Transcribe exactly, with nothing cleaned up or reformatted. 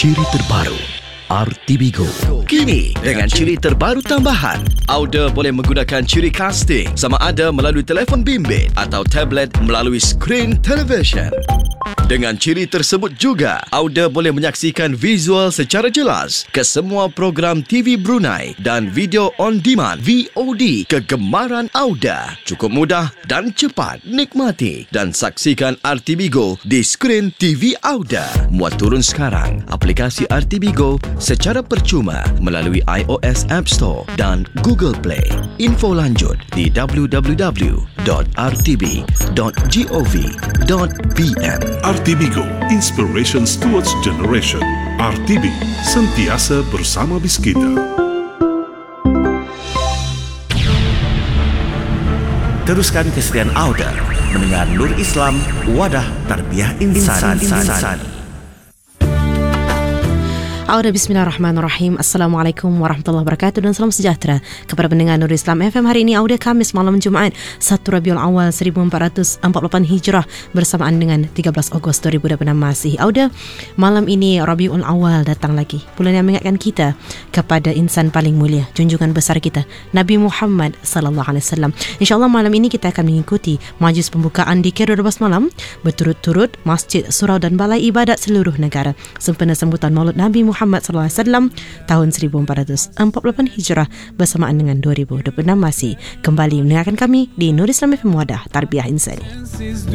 ciri terbaru R T B Go. Kini dengan ciri terbaru tambahan, Auda boleh menggunakan ciri casting sama ada melalui telefon bimbit atau tablet melalui skrin televisyen. Dengan ciri tersebut juga, Auda boleh menyaksikan visual secara jelas ke semua program T V Brunei dan video on demand V O D kegemaran Auda. Cukup mudah dan cepat nikmati dan saksikan R T B Go di skrin T V Auda. Muat turun sekarang aplikasi R T B Go secara percuma melalui iOS App Store dan Google Play. Info lanjut di w w w dot r t b dot gov dot b m. R T B Go, Inspirations Towards Generation. R T B, sentiasa bersama bis kita. Teruskan kesetiaan Auda mendengar Nur Islam, Wadah Tarbiyah Insan. Insan. Insan. Auda, bismillahirrahmanirrahim. Assalamualaikum warahmatullahi wabarakatuh dan salam sejahtera kepada pendengar Nur Islam F M. Hari ini Auda Khamis malam Jumaat satu Rabiul Awal seribu empat ratus empat puluh lapan Hijrah bersamaan dengan tiga belas Ogos dua ribu dua puluh enam Masih. Auda, malam ini Rabiul Awal datang lagi. Bulan yang mengingatkan kita kepada insan paling mulia, junjungan besar kita, Nabi Muhammad sallallahu alaihi wasallam. InsyaAllah malam ini kita akan mengikuti majlis pembukaan di Kira dua belas malam berturut-turut masjid, surau dan balai ibadat seluruh negara sempena sambutan Maulud Nabi Muhammad Muhammad sallallahu alaihi wasallam tahun seribu empat ratus empat puluh lapan Hijrah bersamaan dengan dua ribu dua puluh enam Masih. Kembali mendengarkan kami di Nur Islam F M, Wadah Tarbiyah Insani.